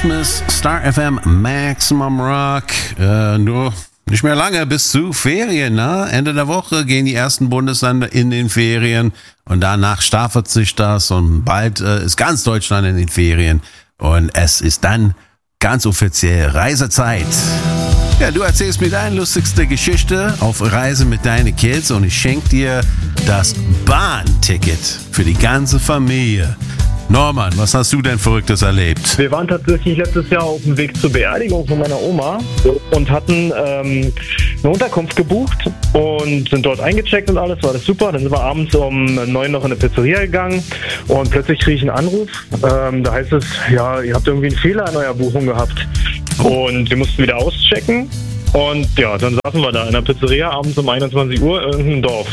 Christmas, Star FM, Maximum Rock. Nur nicht mehr lange bis zu Ferien, ne? Ende der Woche gehen die ersten Bundesländer in den Ferien und danach staffelt sich das und bald ist ganz Deutschland in den Ferien und es ist dann ganz offiziell Reisezeit. Ja, du erzählst mir deine lustigste Geschichte auf Reise mit deinen Kids und ich schenke dir das Bahnticket für die ganze Familie. Norman, was hast du denn Verrücktes erlebt? Wir waren tatsächlich letztes Jahr auf dem Weg zur Beerdigung von meiner Oma und hatten eine Unterkunft gebucht und sind dort eingecheckt und alles, war das super. Dann sind wir abends um 9 noch in eine Pizzeria gegangen und plötzlich kriege ich einen Anruf. Da heißt es, ja, ihr habt irgendwie einen Fehler in eurer Buchung gehabt. Und wir mussten wieder auschecken und ja, dann saßen wir da in der Pizzeria abends um 21 Uhr in irgendeinem Dorf.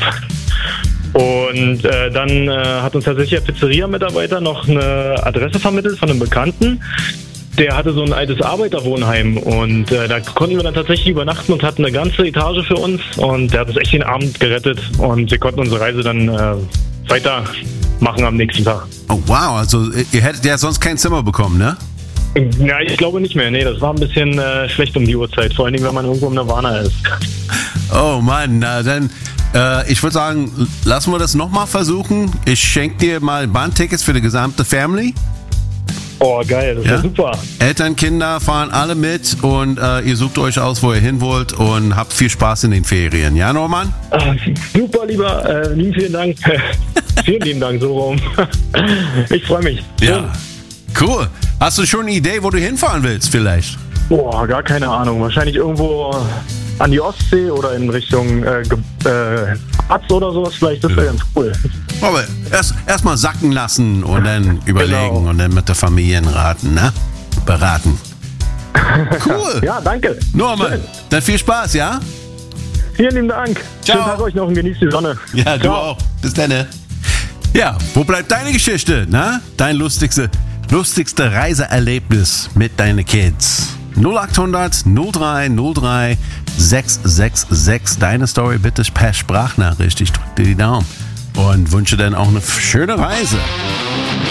Und dann hat uns tatsächlich der Pizzeria-Mitarbeiter noch eine Adresse vermittelt von einem Bekannten. Der hatte so ein altes Arbeiterwohnheim und da konnten wir dann tatsächlich übernachten und hatten eine ganze Etage für uns. Und der hat uns echt den Abend gerettet und wir konnten unsere Reise dann weitermachen am nächsten Tag. Oh wow, also ihr hättet ja sonst kein Zimmer bekommen, ne? Ja, ich glaube nicht mehr. Nee, das war ein bisschen schlecht um die Uhrzeit. Vor allen Dingen, wenn man irgendwo im Nirvana ist. Oh Mann, na dann... ich würde sagen, lassen wir das nochmal versuchen. Ich schenke dir mal Bahntickets für die gesamte Family. Oh, geil, das ist super. Eltern, Kinder fahren alle mit und ihr sucht euch aus, wo ihr hin wollt und habt viel Spaß in den Ferien. Ja, Norman? Super, vielen Dank. Vielen lieben Dank, so rum. Ich freue mich. Ja, cool. Hast du schon eine Idee, wo du hinfahren willst vielleicht? Boah, gar keine Ahnung. Wahrscheinlich irgendwo an die Ostsee oder in Richtung Harz oder sowas vielleicht. Das wäre ganz cool. Aber erst mal sacken lassen und dann überlegen und dann mit der Familie beraten. Cool. Ja, danke. Norman, dann viel Spaß, ja? Vielen lieben Dank. Ciao. Schönen Tag euch noch und genießt die Sonne. Ja, du auch. Bis dann. Ja, wo bleibt deine Geschichte, ne? Dein lustigste Reiseerlebnis mit deinen Kids. 0800 0303 666. Deine Story bitte per Sprachnachricht. Ich drücke dir die Daumen und wünsche dann auch eine schöne Reise.